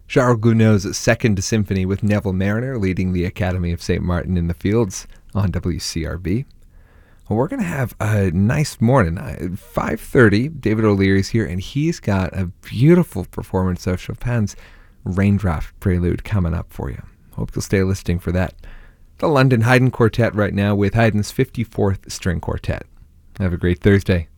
Charles Gounod's Second Symphony with Neville Mariner leading the Academy of St. Martin in the Fields on WCRB. Well, we're going to have a nice morning. At 5:30, David O'Leary's here, and he's got a beautiful performance of Chopin's Raindrop Prelude coming up for you. Hope you'll stay listening for that. The London Haydn Quartet right now with Haydn's 54th String Quartet. Have a great Thursday.